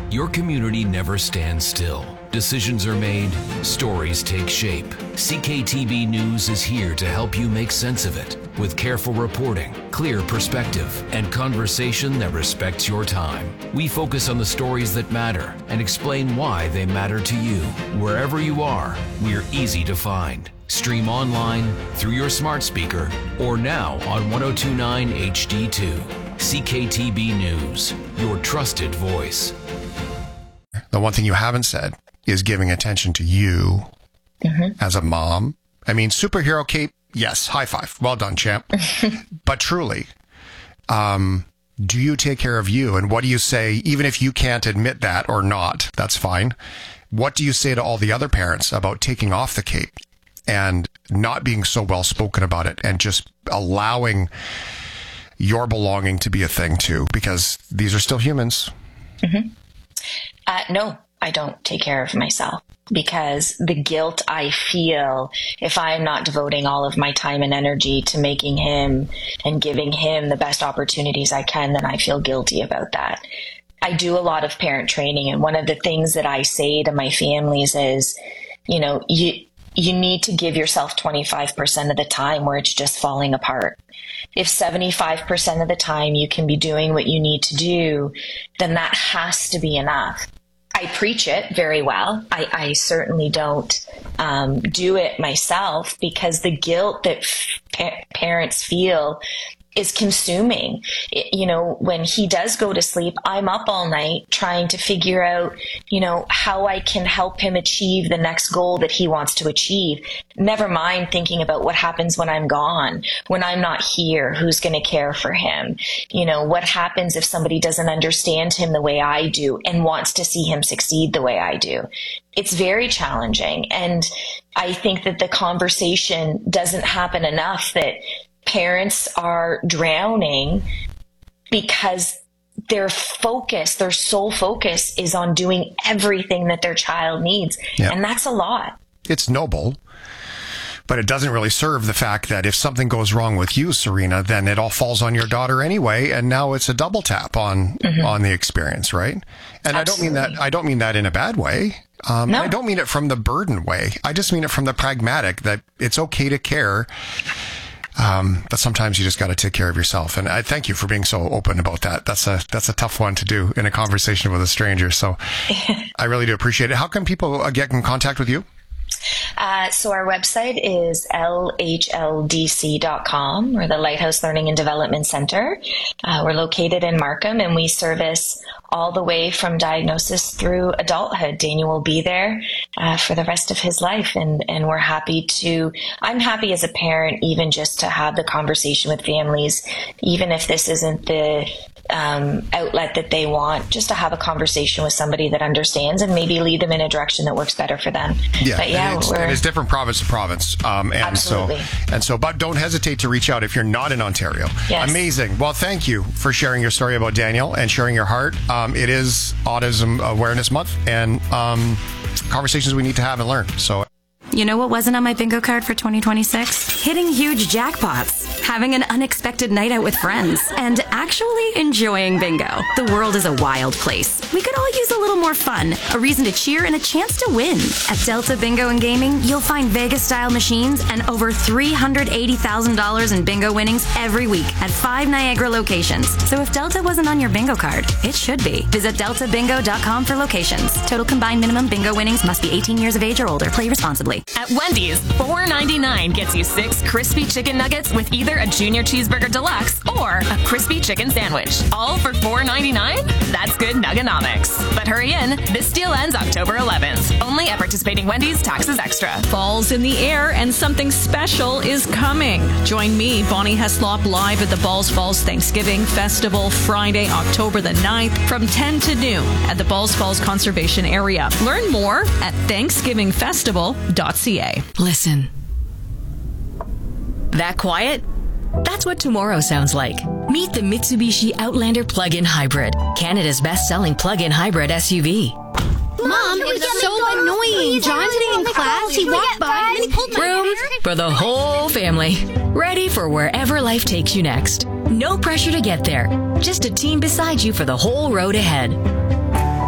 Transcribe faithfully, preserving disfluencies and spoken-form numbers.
Your community never stands still. Decisions are made, stories take shape. C K T B News is here to help you make sense of it with careful reporting, clear perspective, and conversation that respects your time. We focus on the stories that matter and explain why they matter to you. Wherever you are, we're easy to find. Stream online, through your smart speaker, or now on ten twenty-nine H D two. C K T B News, your trusted voice. The one thing you haven't said is giving attention to you mm-hmm. as a mom. I mean, superhero cape, yes, high five. Well done, champ. But truly, um, do you take care of you? And what do you say, even if you can't admit that or not, that's fine. What do you say to all the other parents about taking off the cape and not being so well spoken about it and just allowing your belonging to be a thing too? Because these are still humans. Mm-hmm. Uh, no, I don't take care of myself because the guilt I feel if I'm not devoting all of my time and energy to making him and giving him the best opportunities I can, then I feel guilty about that. I do a lot of parent training, and one of the things that I say to my families is, you know, you you need to give yourself twenty-five percent of the time where it's just falling apart. If seventy-five percent of the time you can be doing what you need to do, then that has to be enough. I preach it very well. I, I certainly don't um, do it myself because the guilt that pa- parents feel is consuming. It, you know, when he does go to sleep, I'm up all night trying to figure out, you know, how I can help him achieve the next goal that he wants to achieve. Never mind thinking about what happens when I'm gone, when I'm not here, who's going to care for him? You know, what happens if somebody doesn't understand him the way I do and wants to see him succeed the way I do? It's very challenging. And I think that the conversation doesn't happen enough, that parents are drowning because their focus, their sole focus is on doing everything that their child needs. Yeah. And that's a lot. It's noble, but it doesn't really serve the fact that if something goes wrong with you, Serena, then it all falls on your daughter anyway. And now it's a double tap on, mm-hmm. on the experience, right? And Absolutely. I don't mean that, I don't mean that in a bad way. Um, no. I don't mean it from the burden way. I just mean it from the pragmatic, that it's okay to care. Um, but sometimes you just got to take care of yourself. And I thank you for being so open about that. That's a, that's a tough one to do in a conversation with a stranger. So I really do appreciate it. How can people uh, get in contact with you? Uh, so our website is L H L D C dot com. We're the Lighthouse Learning and Development Center. Uh, we're located in Markham, and we service all the way from diagnosis through adulthood. Daniel will be there uh, for the rest of his life, and, and we're happy to, I'm happy as a parent even just to have the conversation with families, even if this isn't the um, outlet that they want, just to have a conversation with somebody that understands and maybe lead them in a direction that works better for them. Yeah, but yeah, and it's, and it's different province to province. Um, and absolutely. So, and so, but don't hesitate to reach out if you're not in Ontario. Yes. Amazing. Well, thank you for sharing your story about Daniel and sharing your heart. Um, it is Autism Awareness Month, and um, conversations we need to have and learn. So, you know what wasn't on my bingo card for twenty twenty-six? Hitting huge jackpots, having an unexpected night out with friends, and actually enjoying bingo. The world is a wild place. We could all use a little more fun, a reason to cheer, and a chance to win. At Delta Bingo and Gaming, you'll find Vegas-style machines and over three hundred eighty thousand dollars in bingo winnings every week at five Niagara locations. So if Delta wasn't on your bingo card, it should be. Visit delta bingo dot com for locations. Total combined minimum bingo winnings must be eighteen years of age or older. Play responsibly. At Wendy's, four ninety-nine gets you six crispy chicken nuggets with either a junior cheeseburger deluxe or a crispy chicken sandwich. All for four ninety-nine? That's good nuggenomics. But hurry in, this deal ends October eleventh. Only at participating Wendy's, taxes extra. Fall's in the air and something special is coming. Join me, Bonnie Heslop, live at the Balls Falls Thanksgiving Festival Friday, October the ninth from ten to noon at the Balls Falls Conservation Area. Learn more at thanksgiving festival dot c a. Listen. That quiet? That's what tomorrow sounds like. Meet the Mitsubishi Outlander Plug-in Hybrid, Canada's best-selling plug-in hybrid S U V. Mom, it's so annoying. John's sitting in class, he walked by and he pulled my Room hair. for the whole family. Ready for wherever life takes you next. No pressure to get there. Just a team beside you for the whole road ahead.